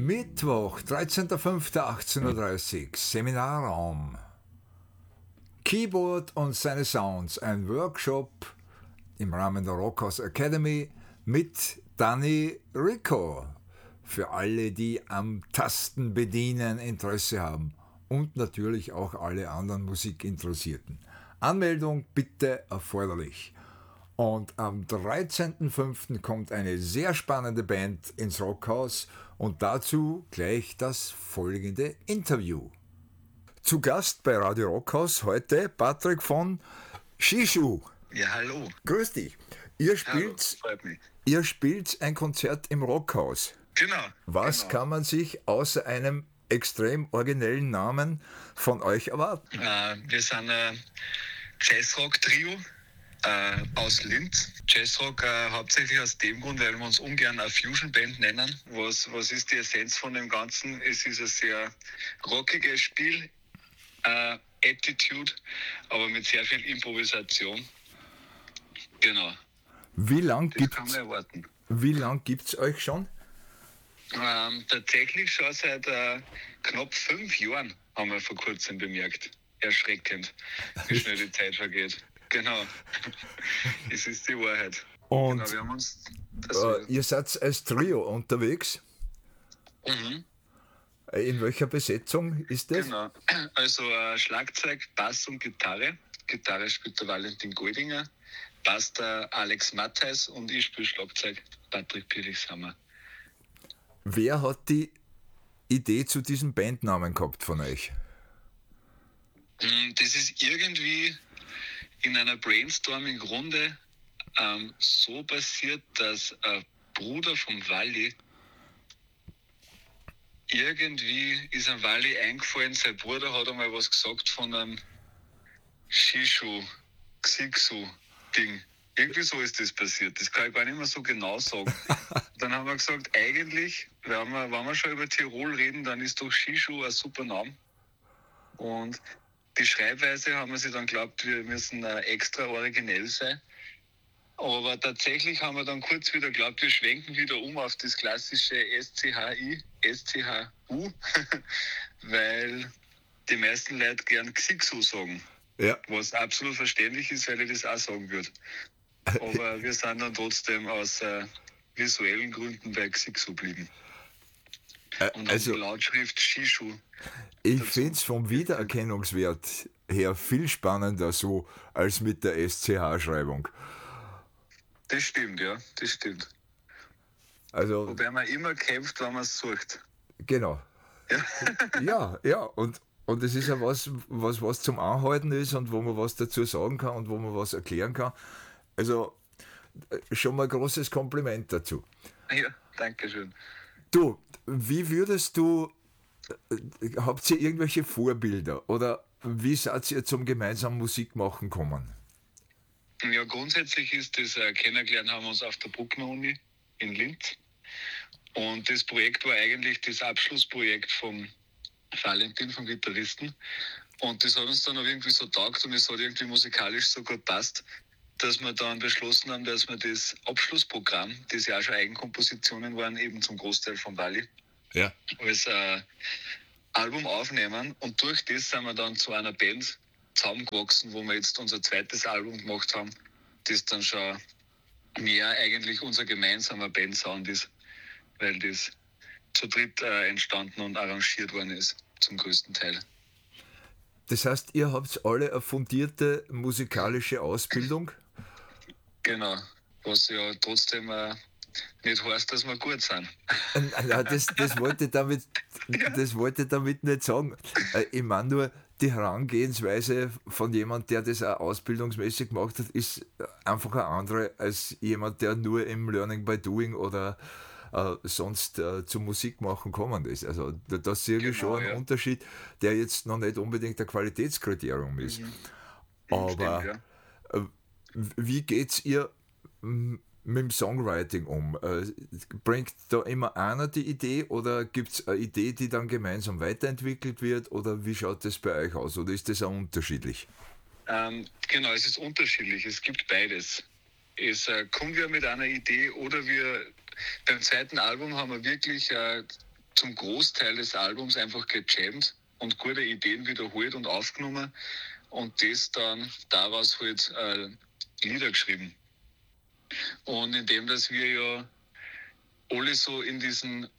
Mittwoch, 13.05.18:30 Uhr, Seminarraum. Keyboard und seine Sounds, ein Workshop im Rahmen der Rockhouse Academy mit Danny Rico. Für alle, die am Tastenbedienen Interesse haben und natürlich auch alle anderen Musikinteressierten. Anmeldung bitte erforderlich. Und am 13.05. kommt eine sehr spannende Band ins Rockhaus und dazu gleich das folgende Interview. Zu Gast bei Radio Rockhaus heute Patrick von Shishu. Ja, hallo. Grüß dich. Ihr spielt ein Konzert im Rockhaus. Genau. Was kann man sich außer einem extrem originellen Namen von euch erwarten? Wir sind ein Jazzrock-Trio aus Linz. Jazzrock hauptsächlich aus dem Grund, weil wir uns ungern eine Fusion-Band nennen. Was ist die Essenz von dem Ganzen? Es ist ein sehr rockiges Spiel, Attitude, aber mit sehr viel Improvisation. Genau. Wie lang gibt's euch schon? Tatsächlich schon seit knapp 5 Jahren, haben wir vor kurzem bemerkt. Erschreckend, wie schnell die Zeit vergeht. Genau. Es ist die Wahrheit. Und genau, wir haben uns ihr seid als Trio unterwegs? Mhm. In welcher Besetzung ist das? Genau. Also Schlagzeug, Bass und Gitarre. Gitarre spielt der Valentin Goldinger, Bass der Alex Mattheis und ich spiele Schlagzeug, Patrick Pirlichshammer. Wer hat die Idee zu diesem Bandnamen gehabt von euch? Das ist irgendwie in einer Brainstorming-Runde so passiert, dass ein Bruder vom Walli irgendwie ist am Walli eingefallen, sein Bruder hat einmal was gesagt von einem Shishu, Xixu-Ding. Irgendwie so ist das passiert. Das kann ich gar nicht mehr so genau sagen. Dann haben wir gesagt, eigentlich, wenn wir schon über Tirol reden, dann ist doch Shishu ein super Name. Und die Schreibweise haben wir sich dann geglaubt, wir müssen extra originell sein. Aber tatsächlich haben wir dann kurz wieder geglaubt, wir schwenken wieder um auf das klassische SCHI, SCHU, weil die meisten Leute gern Xixu sagen. Ja. Was absolut verständlich ist, weil ich das auch sagen würde. Aber wir sind dann trotzdem aus visuellen Gründen bei Xixu geblieben. Und also, die Lautschrift Shishu. Ich finde es vom Wiedererkennungswert her viel spannender so als mit der SCH-Schreibung. Das stimmt, ja, das stimmt. Also, wobei man immer kämpft, wenn man es sucht. Genau. Ja, und es ist ja was zum Anhalten ist und wo man was dazu sagen kann und wo man was erklären kann. Also schon mal großes Kompliment dazu. Ja, danke schön. Du, wie würdest du, habt ihr irgendwelche Vorbilder oder wie seid ihr zum gemeinsamen Musikmachen gekommen? Ja, grundsätzlich ist das Kennengelernt haben wir uns auf der Bruckner-Uni in Linz. Und das Projekt war eigentlich das Abschlussprojekt vom Valentin, vom Gitarristen. Und das hat uns dann auch irgendwie so taugt und es hat irgendwie musikalisch so gut passt, dass wir dann beschlossen haben, dass wir das Abschlussprogramm, das ja auch schon Eigenkompositionen waren, eben zum Großteil von Walli, ja, als Album aufnehmen. Und durch das sind wir dann zu einer Band zusammengewachsen, wo wir jetzt unser zweites Album gemacht haben, das dann schon mehr eigentlich unser gemeinsamer Bandsound ist, weil das zu dritt entstanden und arrangiert worden ist, zum größten Teil. Das heißt, ihr habt alle eine fundierte musikalische Ausbildung? Genau, was ja trotzdem nicht heißt, dass wir gut sind. Nein, das wollte ich damit nicht sagen. Ich meine nur, die Herangehensweise von jemand, der das auch ausbildungsmäßig gemacht hat, ist einfach eine andere als jemand, der nur im Learning by Doing oder sonst zum Musikmachen gekommen ist. Also da sehe ich schon einen Unterschied, der jetzt noch nicht unbedingt ein Qualitätskriterium ist. Aber stimmt, ja. Wie geht's ihr mit dem Songwriting um? Bringt da immer einer die Idee oder gibt es eine Idee, die dann gemeinsam weiterentwickelt wird oder wie schaut das bei euch aus oder ist das auch unterschiedlich? Genau, es ist unterschiedlich. Es gibt beides. Es kommen wir mit einer Idee oder wir beim zweiten Album haben wir wirklich zum Großteil des Albums einfach gejammt und gute Ideen wiederholt und aufgenommen und das dann daraus halt Lieder geschrieben. Und indem, dass wir ja alle so in diesem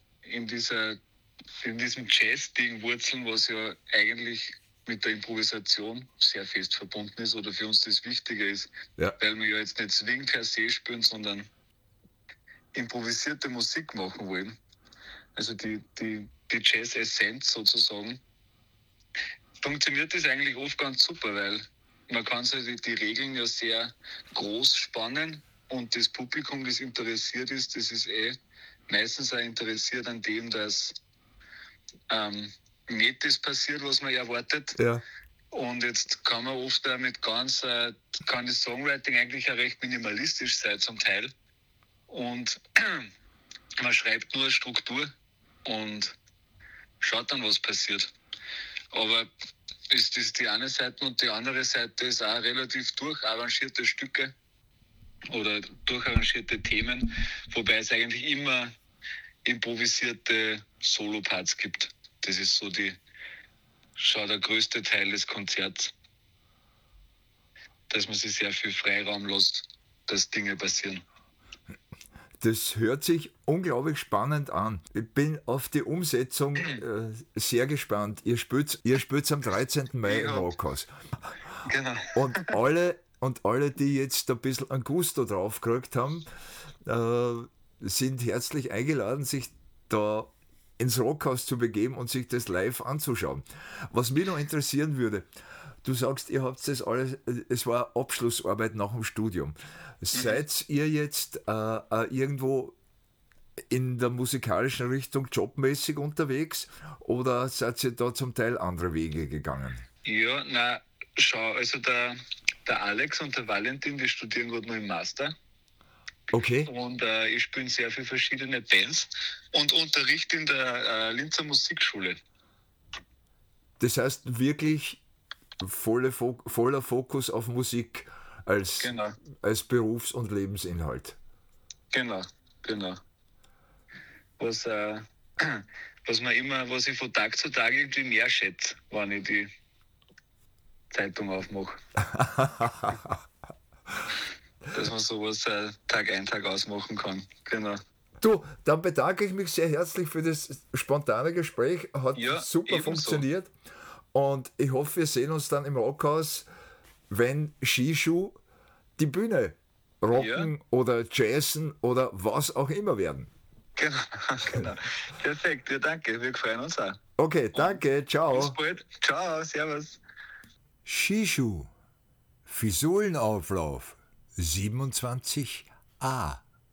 Jazz-Ding wurzeln, was ja eigentlich mit der Improvisation sehr fest verbunden ist oder für uns das Wichtige ist, weil wir ja jetzt nicht Swing per se spielen, sondern improvisierte Musik machen wollen. Also die Jazz-Essenz sozusagen. Funktioniert das eigentlich oft ganz super, weil man kann so die Regeln ja sehr groß spannen und das Publikum, das interessiert ist, das ist meistens auch interessiert an dem, dass nicht das passiert, was man erwartet. Ja. Und jetzt kann man oft damit kann das Songwriting eigentlich auch recht minimalistisch sein zum Teil. Und man schreibt nur eine Struktur und schaut dann, was passiert. Aber ist das die eine Seite und die andere Seite ist auch relativ durcharrangierte Stücke oder durcharrangierte Themen, wobei es eigentlich immer improvisierte Solo-Parts gibt. Das ist so der größte Teil des Konzerts, dass man sich sehr viel Freiraum lässt, dass Dinge passieren. Das hört sich unglaublich spannend an. Ich bin auf die Umsetzung sehr gespannt. Ihr spielt am 13. Mai im Rockhaus. Genau. Und alle, die jetzt ein bisschen ein Gusto drauf gekriegt haben, sind herzlich eingeladen, sich da ins Rockhaus zu begeben und sich das live anzuschauen. Was mich noch interessieren würde, du sagst, ihr habt das alles, es war Abschlussarbeit nach dem Studium. Seid ihr jetzt irgendwo in der musikalischen Richtung jobmäßig unterwegs oder seid ihr da zum Teil andere Wege gegangen? Ja, schau, also der Alex und der Valentin, die studieren gerade noch im Master. Okay. Und ich spiele in sehr viele verschiedene Bands und unterrichte in der Linzer Musikschule. Das heißt wirklich voller Fokus auf Musik als Berufs- und Lebensinhalt. Genau. Was ich von Tag zu Tag irgendwie mehr schätze, wenn ich die Zeitung aufmache. Dass man sowas Tag ein, Tag ausmachen kann. Genau. Du, dann bedanke ich mich sehr herzlich für das spontane Gespräch. Hat super ebenso funktioniert. Und ich hoffe, wir sehen uns dann im Rockhaus, wenn Shishu die Bühne rocken oder jazzen oder was auch immer werden. Genau. Perfekt, ja, danke. Wir freuen uns auch. Okay, danke. Ciao. Bis bald. Ciao, servus. Shishu, Fisulenauflauf 27a.